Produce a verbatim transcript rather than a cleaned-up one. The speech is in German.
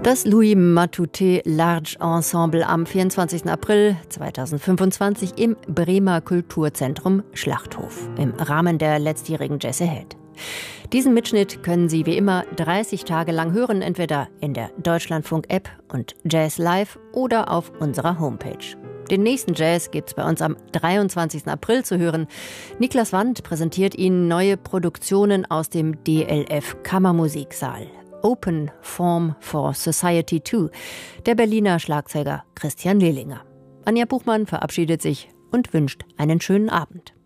Das Louis Matute Large Ensemble am vierundzwanzigsten April zweitausendfünfundzwanzig im Bremer Kulturzentrum Schlachthof im Rahmen der letztjährigen Jazz Ahead. Diesen Mitschnitt können Sie wie immer dreißig Tage lang hören, entweder in der Deutschlandfunk-App und Jazz Live oder auf unserer Homepage. Den nächsten Jazz gibt's bei uns am dreiundzwanzigsten April zu hören. Niklas Wandt präsentiert Ihnen neue Produktionen aus dem D L F Kammermusiksaal. Open Form for Society zwei, der Berliner Schlagzeuger Christian Lehlinger. Anja Buchmann verabschiedet sich und wünscht einen schönen Abend.